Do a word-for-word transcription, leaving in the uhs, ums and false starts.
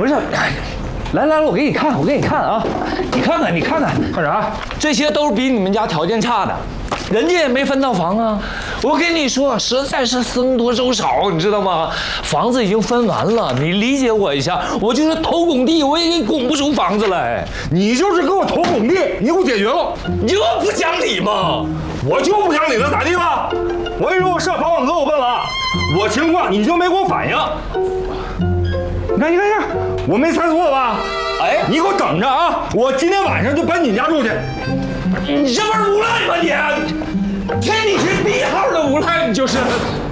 是，来来来，我给你看，我给你看啊，你看看，你看看， 看啥？ 这些都是比你们家条件差的，人家也没分到房啊。我跟你说，实在是僧多粥少，你知道吗？房子已经分完了，你理解我一下。我就是投拱地，我也给拱不出房子来。 你就是给我投拱地，你给我解决了， 你就不讲理吗？ 我就不讲理了，咋地吧？我跟你说，我上保险哥我问了，我情况你就没给我反应。你看，你看，你看，我没猜错吧？ 哎， 你给我等着啊！我今天晚上就搬你家住去。 你这不是无赖吗你？天底下第一号的无赖，你就是。